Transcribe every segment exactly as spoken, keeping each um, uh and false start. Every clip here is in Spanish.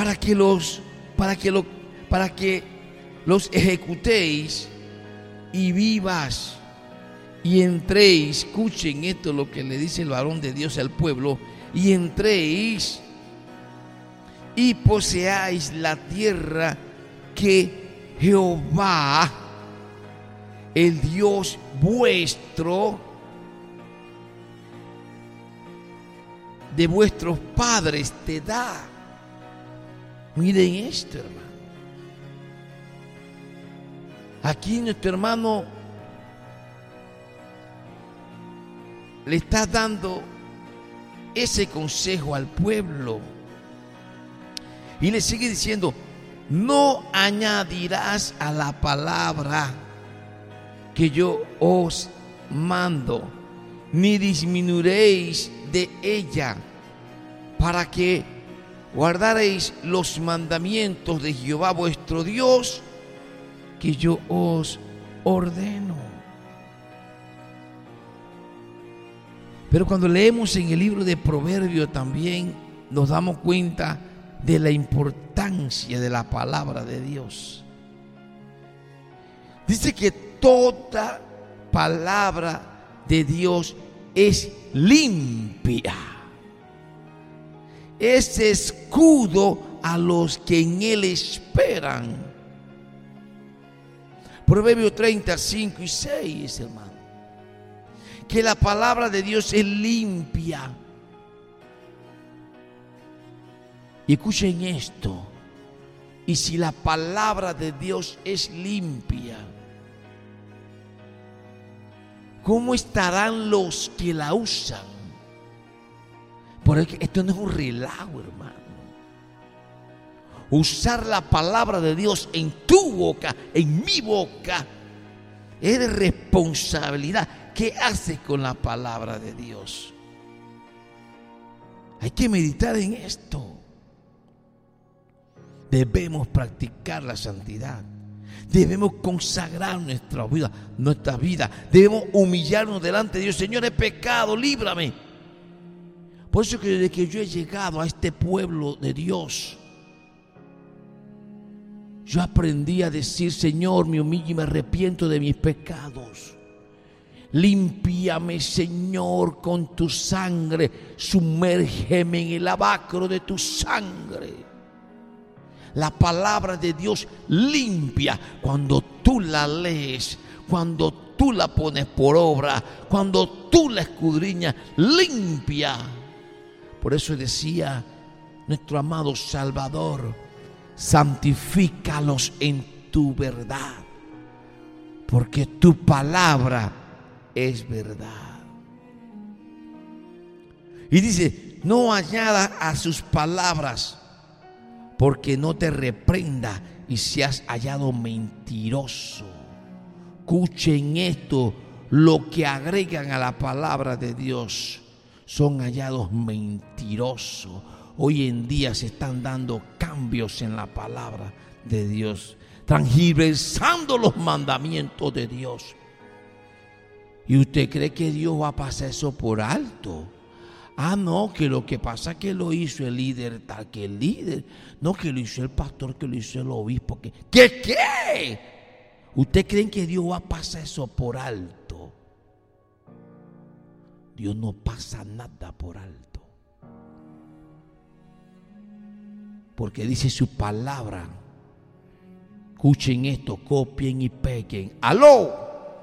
para que los, para que lo, para que los ejecutéis y vivas y entréis. Escuchen esto, lo que le dice el varón de Dios al pueblo: y entréis y poseáis la tierra que Jehová, el Dios vuestro, de vuestros padres te da. Miren esto, hermano. Aquí nuestro hermano le está dando ese consejo al pueblo y le sigue diciendo: no añadirás a la palabra que yo os mando, ni disminuiréis de ella, para que guardaréis los mandamientos de Jehová vuestro Dios, que yo os ordeno. Pero cuando leemos en el libro de Proverbios también nos damos cuenta de la importancia de la palabra de Dios. Dice que toda palabra de Dios es limpia, es escudo a los que en él esperan. Proverbios treinta, cinco y seis, hermano, que la palabra de Dios es limpia. Y escuchen esto: y si la palabra de Dios es limpia, ¿cómo estarán los que la usan? Porque esto no es un relajo, hermano. Usar la palabra de Dios en tu boca, en mi boca, es de responsabilidad. ¿Qué haces con la palabra de Dios? Hay que meditar en esto. Debemos practicar la santidad. Debemos consagrar nuestra vida, nuestra vida. Debemos humillarnos delante de Dios. Señor, he pecado, líbrame. Por eso que desde que yo he llegado a este pueblo de Dios, yo aprendí a decir: Señor, me humillo y me arrepiento de mis pecados. Límpiame, Señor, con tu sangre. Sumérgeme en el lavacro de tu sangre. La palabra de Dios limpia. Cuando tú la lees, cuando tú la pones por obra, cuando tú la escudriñas, limpia. Por eso decía nuestro amado Salvador: santifícalos en tu verdad, porque tu palabra es verdad. Y dice: no añadas a sus palabras, porque no te reprenda y seas hallado mentiroso. Escuchen esto: lo que agregan a la palabra de Dios son hallados mentirosos. Hoy en día se están dando cambios en la palabra de Dios, transgiversando los mandamientos de Dios. ¿Y usted cree que Dios va a pasar eso por alto? Ah, no, que lo que pasa es que lo hizo el líder tal, que el líder, no, que lo hizo el pastor, que lo hizo el obispo, que ¿qué qué? ¿Usted cree que Dios va a pasar eso por alto? Dios no pasa nada por alto, porque dice su palabra. Escuchen esto, copien y peguen. ¡Aló!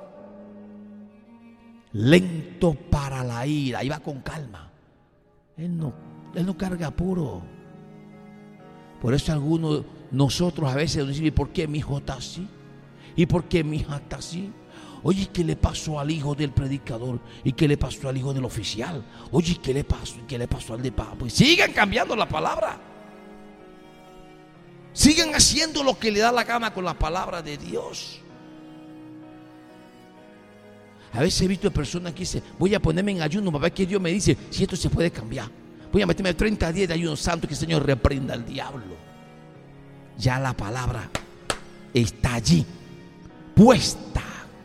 Lento para la ira. Ahí va con calma. Él no, él no carga puro. Por eso algunos, nosotros a veces nos decimos: ¿y por qué mi hijo está así? ¿Y por qué mi hija está así? Oye, ¿qué le pasó al hijo del predicador? ¿Y qué le pasó al hijo del oficial? Oye, ¿qué le pasó? ¿Qué le pasó al de papá? Pues sigan cambiando la palabra. Sigan haciendo lo que le da la gana con la palabra de Dios. A veces he visto personas que dicen: voy a ponerme en ayuno para ver qué Dios me dice, si esto se puede cambiar. Voy a meterme treinta días de ayuno santo, que el Señor reprenda al diablo. Ya la palabra está allí, puesta.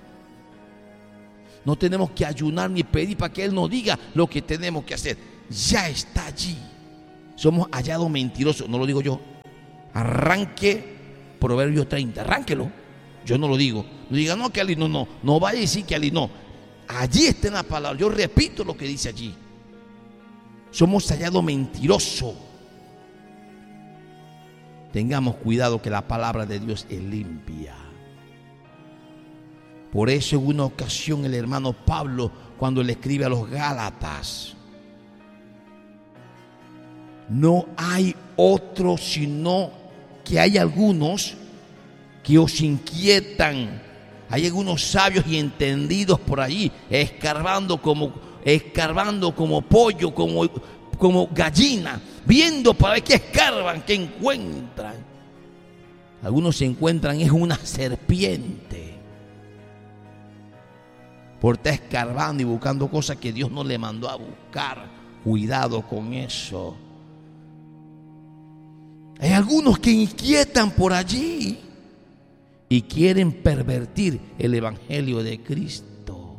No tenemos que ayunar ni pedir para que Él nos diga lo que tenemos que hacer. Ya está allí. Somos hallados mentirosos, no lo digo yo, Arranque Proverbios treinta, arránquelo. Yo no lo digo. No diga, no, que Ali, no, no. No vaya a decir que Ali, no. Allí está en la palabra. Yo repito lo que dice allí. Somos hallados mentirosos. Tengamos cuidado que la palabra de Dios es limpia. Por eso en una ocasión el hermano Pablo, cuando le escribe a los Gálatas, no hay otro sino que hay algunos que os inquietan. Hay algunos sabios y entendidos por allí, escarbando como, escarbando como pollo, como, como gallina, viendo para ver qué escarban, qué encuentran. Algunos se encuentran es una serpiente por estar escarbando y buscando cosas que Dios no le mandó a buscar. Cuidado con eso. Hay algunos que inquietan por allí y quieren pervertir el evangelio de Cristo.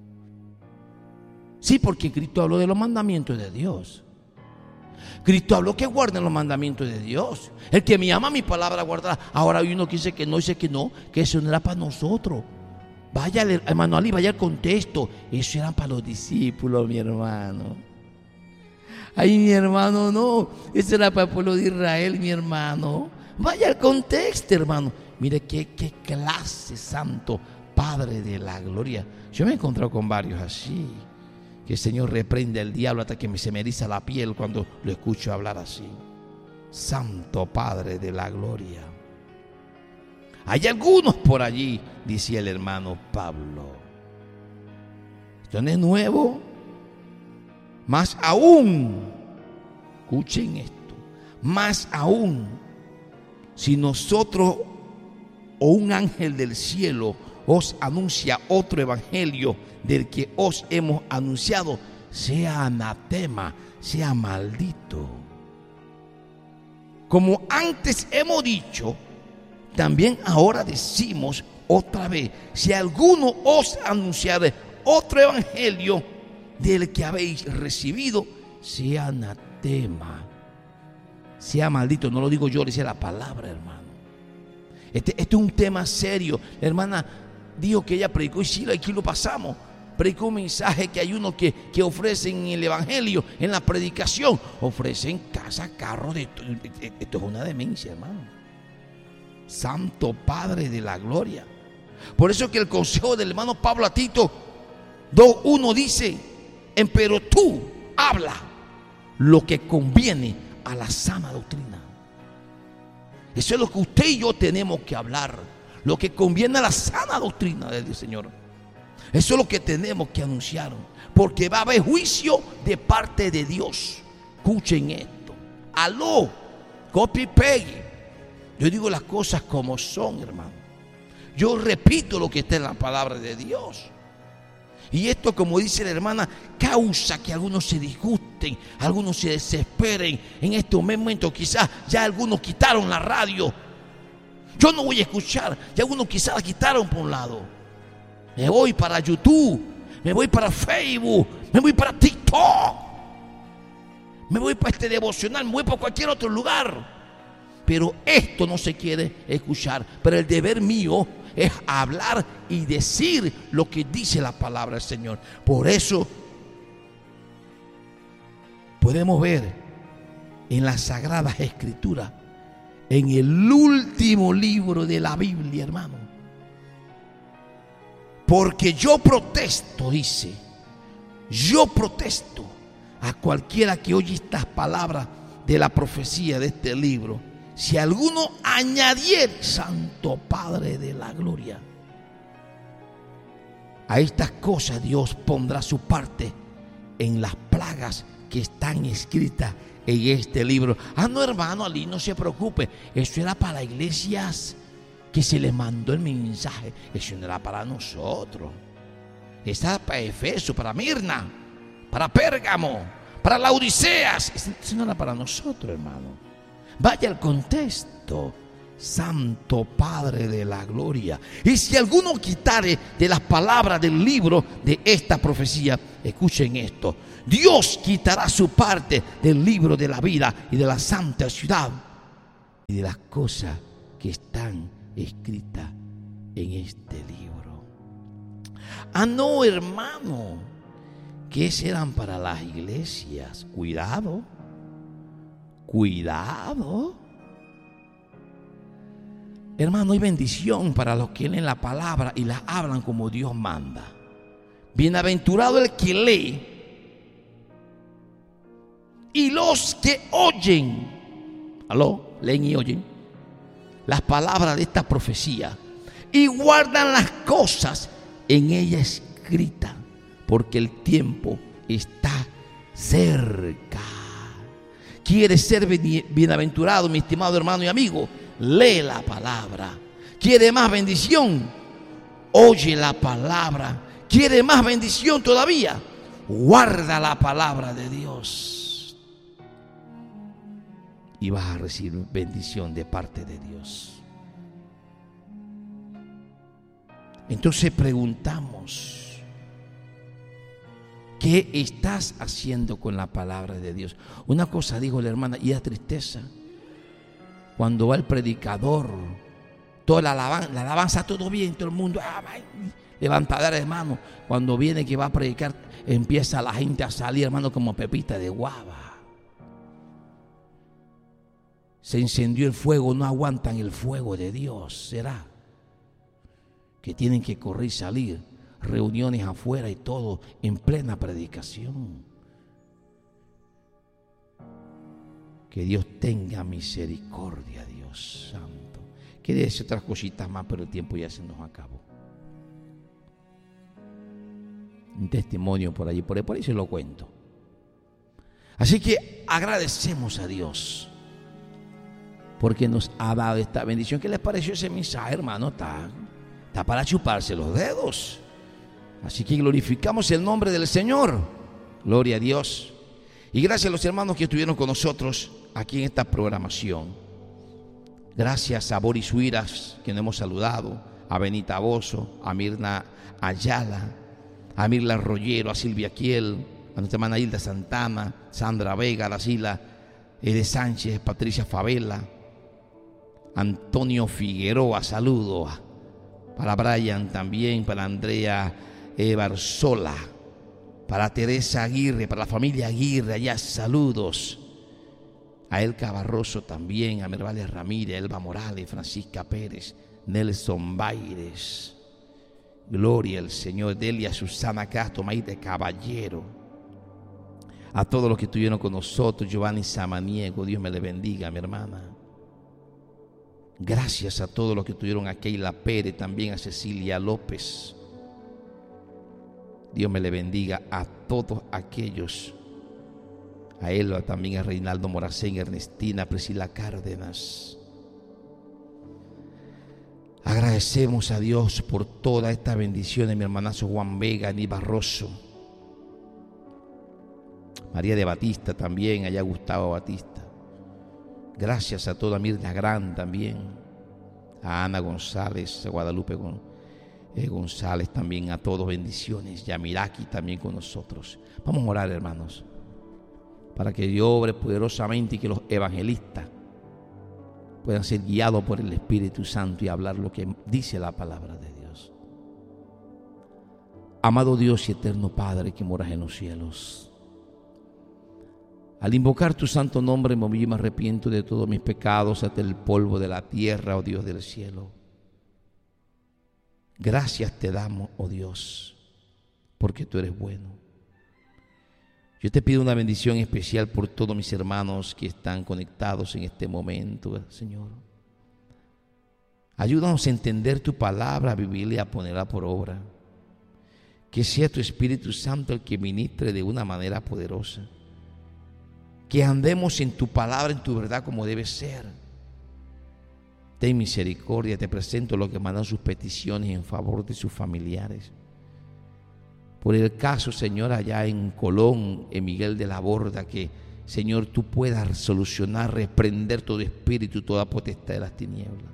Sí, porque Cristo habló de los mandamientos de Dios. Cristo habló que guarden los mandamientos de Dios. El que me ama mi palabra guardará. Ahora hay uno que dice que no, dice que no, que eso no era para nosotros. Vaya, hermano Ali, vaya al contexto. Eso era para los discípulos, mi hermano. Ay, mi hermano, no. Eso era para el pueblo de Israel, mi hermano. Vaya al contexto, hermano. Mire qué, qué clase, santo Padre de la gloria. Yo me he encontrado con varios así. Que el Señor reprende al diablo hasta que se me eriza la piel cuando lo escucho hablar así. Santo Padre de la gloria. Hay algunos por allí, decía el hermano Pablo. Esto no es nuevo. Más aún, escuchen esto, más aún, si nosotros o un ángel del cielo os anuncia otro evangelio del que os hemos anunciado, sea anatema, sea maldito. Como antes hemos dicho, también ahora decimos otra vez, si alguno os anunciare otro evangelio del que habéis recibido, sea anatema, sea maldito. No lo digo yo, le dice la palabra, hermano. Este, este es un tema serio. La hermana dijo que ella predicó, y sí, aquí lo pasamos. Predicó un mensaje que hay unos que, que ofrecen el evangelio en la predicación. Ofrecen casa, carro, de, de, de, esto es una demencia, hermano. Santo Padre de la gloria. Por eso que el consejo del hermano Pablo a Tito dos uno dice: pero tú habla lo que conviene a la sana doctrina. Eso es lo que usted y yo tenemos que hablar, lo que conviene a la sana doctrina del Señor. Eso es lo que tenemos que anunciar, porque va a haber juicio de parte de Dios. Escuchen esto. Aló, copy pegue. Yo digo las cosas como son, hermano. Yo repito lo que está en la palabra de Dios. Y esto, como dice la hermana, causa que algunos se disgusten, algunos se desesperen. En este momento quizás ya algunos quitaron la radio. Yo no voy a escuchar. Ya algunos quizás la quitaron por un lado. Me voy para YouTube, me voy para Facebook, me voy para TikTok, me voy para este devocional, me voy para cualquier otro lugar. Pero esto no se quiere escuchar. Pero el deber mío es hablar y decir lo que dice la palabra del Señor. Por eso podemos ver en las Sagradas Escrituras, en el último libro de la Biblia, hermano. Porque yo protesto, dice, yo protesto a cualquiera que oye estas palabras de la profecía de este libro. Si alguno añadiere, Santo Padre de la gloria, a estas cosas Dios pondrá su parte en las plagas que están escritas en este libro. Ah, no, hermano Ali, no se preocupe. Eso era para iglesias que se les mandó el mensaje. Eso no era para nosotros. Eso era para Efeso, para Mirna, para Pérgamo, para Laodiceas. Eso no era para nosotros, hermano. Vaya al contexto. Santo Padre de la gloria. Y si alguno quitare de las palabras del libro de esta profecía, escuchen esto: Dios quitará su parte del libro de la vida y de la santa ciudad y de las cosas que están escritas en este libro. Ah, no, hermano, que eran para las iglesias. Cuidado, cuidado. Hermano, hay bendición para los que leen la palabra y la hablan como Dios manda. Bienaventurado el que lee y los que oyen. ¿Aló? Leen y oyen las palabras de esta profecía y guardan las cosas en ella escritas, porque el tiempo está cerca. ¿Quieres ser bienaventurado, mi estimado hermano y amigo? Lee la palabra. ¿Quiere más bendición? Oye la palabra. ¿Quiere más bendición todavía? Guarda la palabra de Dios y vas a recibir bendición de parte de Dios. Entonces preguntamos, ¿qué estás haciendo con la palabra de Dios? Una cosa dijo la hermana, y da tristeza cuando va el predicador, toda la alabanza, la alabanza todo bien, todo el mundo ah, levantadera de mano. Cuando viene que va a predicar, empieza la gente a salir, hermano, como pepita de guava. Se encendió el fuego, no aguantan el fuego de Dios. ¿Será que tienen que correr y salir? Reuniones afuera y todo en plena predicación. Que Dios tenga misericordia, Dios santo. Quería decir otras cositas más, pero el tiempo ya se nos acabó. Un testimonio por allí, por ahí, por ahí se lo cuento. Así que agradecemos a Dios porque nos ha dado esta bendición. ¿Qué les pareció ese mensaje, hermano? Está, está para chuparse los dedos. Así que glorificamos el nombre del Señor. Gloria a Dios. Y gracias a los hermanos que estuvieron con nosotros aquí en esta programación. Gracias a Boris Huiras, que nos hemos saludado, a Benita Bozo, a Mirna Ayala, a Mirla Rollero, a Silvia Kiel, a nuestra hermana Hilda Santana, Sandra Vega, a la Sila Ede Sánchez, Patricia Favela, Antonio Figueroa, saludos. Para Brian también, para Andrea Barzola, para Teresa Aguirre, para la familia Aguirre, allá saludos. A Elka Barroso también, a Mervales Ramírez, Elba Morales, Francisca Pérez, Nelson Baires. Gloria al Señor. Delia Susana Castro, Maite Caballero. A todos los que estuvieron con nosotros, Giovanni Samaniego, Dios me le bendiga, mi hermana. Gracias a todos los que estuvieron a Keila Pérez, también a Cecilia López. Dios me le bendiga a todos aquellos. A él también a Reinaldo Moracén, Ernestina, Priscila Cárdenas. Agradecemos a Dios por toda esta bendición de mi hermanazo Juan Vega, Ni Barroso, María de Batista también, allá Gustavo Batista. Gracias a toda Mirna Gran también, a Ana González, a Guadalupe eh, González también, a todos bendiciones, y a Miraki también con nosotros. Vamos a orar, hermanos, para que Dios obre poderosamente y que los evangelistas puedan ser guiados por el Espíritu Santo y hablar lo que dice la palabra de Dios. Amado Dios y eterno Padre que moras en los cielos, al invocar tu santo nombre me humillo y me arrepiento de todos mis pecados hasta el polvo de la tierra, oh Dios del cielo. Gracias te damos, oh Dios, porque tú eres bueno. Yo te pido una bendición especial por todos mis hermanos que están conectados en este momento, Señor. Ayúdanos a entender tu palabra, a vivirla y a ponerla por obra. Que sea tu Espíritu Santo el que ministre de una manera poderosa. Que andemos en tu palabra, en tu verdad como debe ser. Ten misericordia, te presento los que mandan sus peticiones en favor de sus familiares. Por el caso, Señor, allá en Colón, en Miguel de la Borda, que, Señor, tú puedas solucionar, reprender todo espíritu, toda potestad de las tinieblas.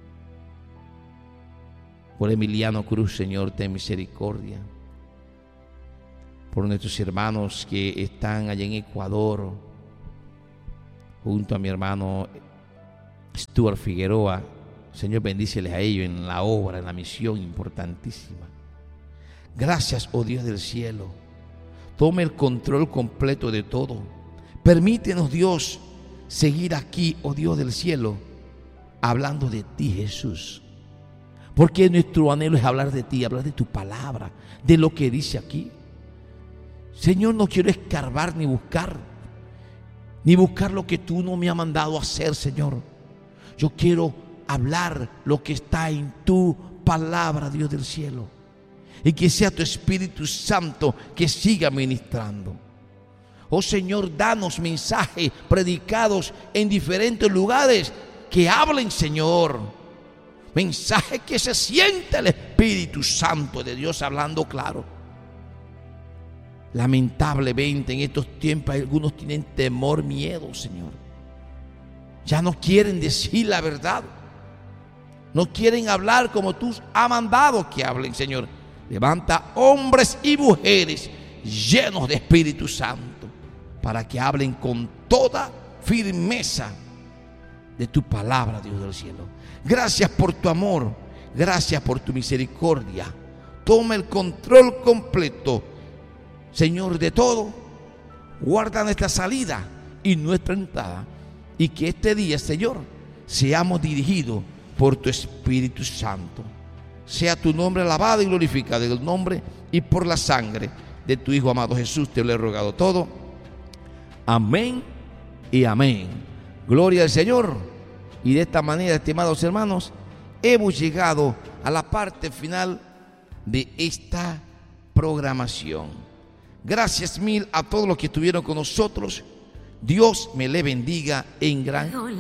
Por Emiliano Cruz, Señor, ten misericordia. Por nuestros hermanos que están allá en Ecuador, junto a mi hermano Stuart Figueroa. Señor, bendíceles a ellos en la obra, en la misión importantísima. Gracias, oh Dios del cielo. Tome el control completo de todo. Permítenos, Dios, seguir aquí, oh Dios del cielo, hablando de ti, Jesús. Porque nuestro anhelo es hablar de ti, hablar de tu palabra, de lo que dice aquí. Señor, no quiero escarbar ni buscar, ni buscar lo que tú no me has mandado a hacer, Señor. Yo quiero hablar lo que está en tu palabra, Dios del cielo. Y que sea tu Espíritu Santo que siga ministrando. Oh Señor, danos mensajes predicados en diferentes lugares que hablen, Señor. Mensajes que se siente el Espíritu Santo de Dios hablando claro. Lamentablemente en estos tiempos algunos tienen temor, miedo, Señor. Ya no quieren decir la verdad. No quieren hablar como tú has mandado que hablen, Señor. Levanta hombres y mujeres llenos de Espíritu Santo para que hablen con toda firmeza de tu palabra, Dios del cielo. Gracias por tu amor, gracias por tu misericordia. Toma el control completo, Señor, de todo. Guarda nuestra salida y nuestra entrada, y que este día, Señor, seamos dirigidos por tu Espíritu Santo. Sea tu nombre alabado y glorificado en el nombre y por la sangre de tu Hijo amado Jesús. Te lo he rogado todo. Amén y amén. Gloria al Señor. Y de esta manera, estimados hermanos, hemos llegado a la parte final de esta programación. Gracias mil a todos los que estuvieron con nosotros. Dios me le bendiga en gran